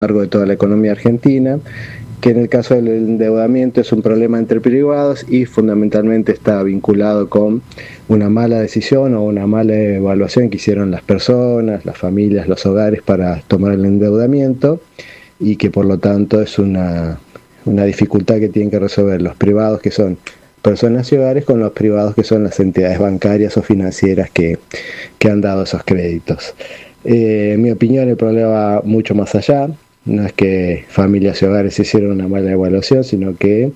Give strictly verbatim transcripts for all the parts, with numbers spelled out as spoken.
cargo de toda la economía argentina, que en el caso del endeudamiento es un problema entre privados y fundamentalmente está vinculado con una mala decisión o una mala evaluación que hicieron las personas, las familias, los hogares para tomar el endeudamiento, y que por lo tanto es una, una dificultad que tienen que resolver los privados, que son personas y hogares, con los privados, que son las entidades bancarias o financieras que, que han dado esos créditos. Eh, en mi opinión, el problema va mucho más allá. No es que familias y hogares hicieron una mala evaluación, sino que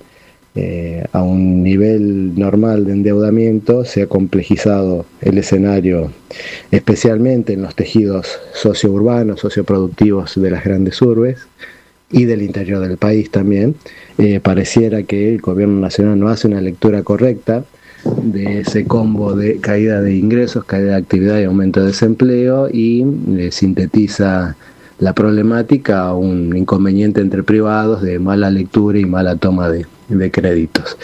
eh, a un nivel normal de endeudamiento se ha complejizado el escenario, especialmente en los tejidos sociourbanos, socioproductivos de las grandes urbes y del interior del país también. Eh, pareciera que el gobierno nacional no hace una lectura correcta de ese combo de caída de ingresos, caída de actividad y aumento de desempleo, y eh, sintetiza la problemática a un inconveniente entre privados de mala lectura y mala toma de, de créditos.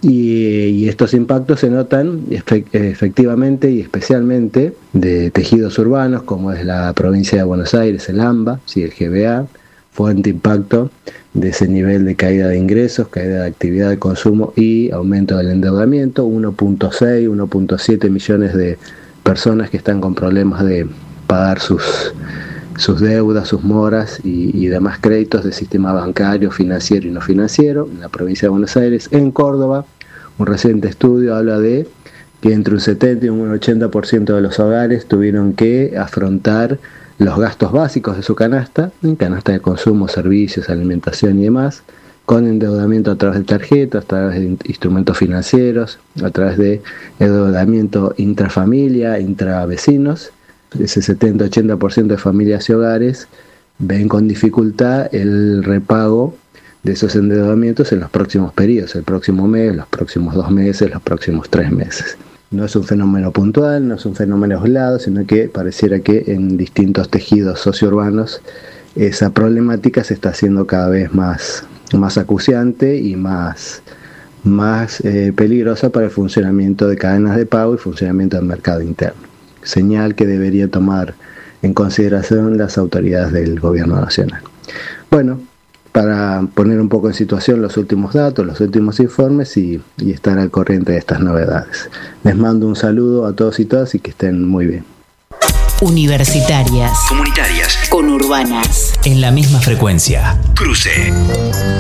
Y, y estos impactos se notan efect, efectivamente y especialmente de tejidos urbanos, como es la provincia de Buenos Aires, el AMBA, sí, el G B A, fuente impacto de ese nivel de caída de ingresos, caída de actividad de consumo y aumento del endeudamiento. uno punto seis, uno punto siete millones de personas que están con problemas de pagar sus sus deudas, sus moras y, y demás créditos del sistema bancario, financiero y no financiero en la provincia de Buenos Aires. En Córdoba, un reciente estudio habla de que entre un setenta y un ochenta por ciento de los hogares tuvieron que afrontar los gastos básicos de su canasta, en canasta de consumo, servicios, alimentación y demás, con endeudamiento a través de tarjetas, a través de instrumentos financieros, a través de endeudamiento intrafamilia, intravecinos. Ese setenta a ochenta por ciento de familias y hogares ven con dificultad el repago de esos endeudamientos en los próximos periodos, el próximo mes, los próximos dos meses, los próximos tres meses. No es un fenómeno puntual, no es un fenómeno aislado, sino que pareciera que en distintos tejidos sociourbanos esa problemática se está haciendo cada vez más, más acuciante y más, más eh, peligrosa para el funcionamiento de cadenas de pago y funcionamiento del mercado interno. Señal que debería tomar en consideración las autoridades del gobierno nacional. Bueno, para poner un poco en situación los últimos datos, los últimos informes y, y estar al corriente de estas novedades. Les mando un saludo a todos y todas y que estén muy bien. Universitarias, comunitarias, conurbanas, en la misma frecuencia. Cruce.